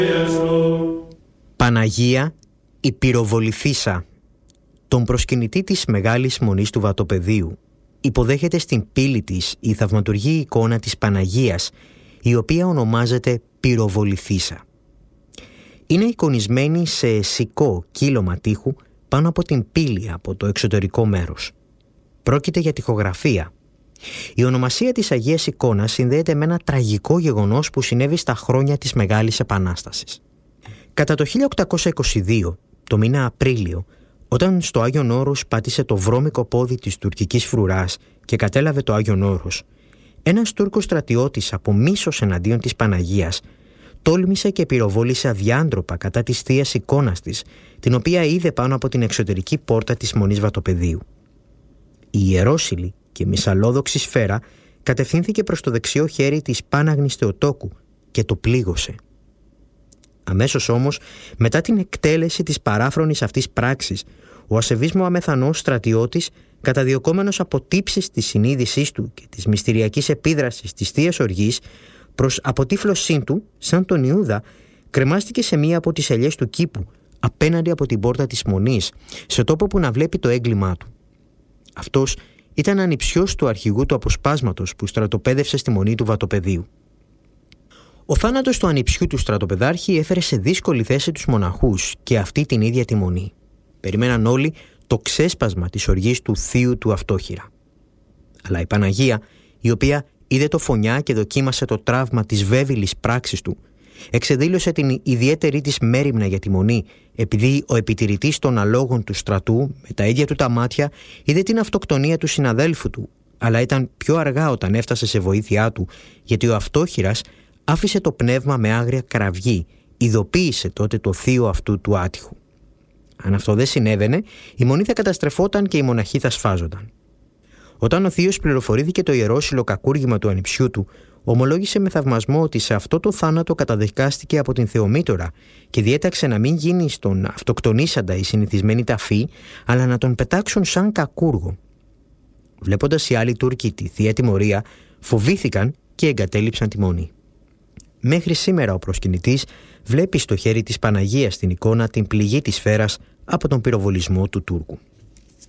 Παναγία η πυροβοληθήσα. Τον προσκυνητή της Μεγάλης Μονής του Βατοπεδίου υποδέχεται στην πύλη της η θαυματουργή εικόνα της Παναγίας, η οποία ονομάζεται πυροβοληθήσα. Είναι εικονισμένη σε σικό κύλωμα τείχου πάνω από την πύλη από το εξωτερικό μέρος. Πρόκειται για τοιχογραφία. Η ονομασία της Αγίας Εικόνας συνδέεται με ένα τραγικό γεγονός που συνέβη στα χρόνια της Μεγάλης Επανάστασης. Κατά το 1822, το μήνα Απρίλιο, όταν στο Άγιον Όρος πάτησε το βρώμικο πόδι της τουρκικής φρουράς και κατέλαβε το Άγιον Όρος, ένας Τούρκος στρατιώτης από μίσος εναντίον της Παναγίας τόλμησε και πυροβόλησε αδιάντροπα κατά της θείας εικόνας της, την οποία είδε πάνω από την εξωτερική πόρτα της Μονής Βατοπεδίου. Η ιερόσυλη και μυσαλλόδοξη σφαίρα κατευθύνθηκε προς το δεξιό χέρι της Πάναγνης Θεοτόκου και το πλήγωσε. Αμέσως όμως, μετά την εκτέλεση της παράφρονης αυτής πράξης, ο ασεβής Μωαμεθανός στρατιώτης, καταδιωκόμενος από τύψεις της συνείδησής του και της μυστηριακής επίδρασης της θείας οργής, προς αποτύφλωσή του, σαν τον Ιούδα, κρεμάστηκε σε μία από τις ελιές του κήπου, απέναντι από την πόρτα της Μονής, σε τόπο που να βλέπει το έγκλημά του. Αυτός ήταν ανιψιός του αρχηγού του αποσπάσματος που στρατοπέδευσε στη Μονή του Βατοπεδίου. Ο θάνατος του ανιψιού του στρατοπεδάρχη έφερε σε δύσκολη θέση τους μοναχούς και αυτή την ίδια τη Μονή. Περιμέναν όλοι το ξέσπασμα της οργής του θείου του Αυτόχειρα. Αλλά η Παναγία, η οποία είδε το φωνιά και δοκίμασε το τραύμα της βέβηλης πράξης του, εξεδήλωσε την ιδιαίτερη της μέριμνα για τη Μονή, επειδή ο επιτηρητής των αλόγων του στρατού, με τα ίδια του τα μάτια, είδε την αυτοκτονία του συναδέλφου του, αλλά ήταν πιο αργά όταν έφτασε σε βοήθειά του, γιατί ο Αυτόχειρας άφησε το πνεύμα με άγρια κραυγή, ειδοποίησε τότε το θείο αυτού του άτυχου. Αν αυτό δεν συνέβαινε, η Μονή θα καταστρεφόταν και οι μοναχοί θα σφάζονταν. Όταν ο θείος πληροφορήθηκε το ιερόσυλο κακούργημα του ανιψιού του, ομολόγησε με θαυμασμό ότι σε αυτό το θάνατο καταδικάστηκε από την Θεομήτωρα και διέταξε να μην γίνει στον αυτοκτονήσαντα η συνηθισμένη ταφή, αλλά να τον πετάξουν σαν κακούργο. Βλέποντας οι άλλοι Τούρκοι τη θεία τιμωρία, φοβήθηκαν και εγκατέλειψαν τη Μονή. Μέχρι σήμερα ο προσκυνητής βλέπει στο χέρι της Παναγίας στην εικόνα την πληγή της σφαίρας από τον πυροβολισμό του Τούρκου.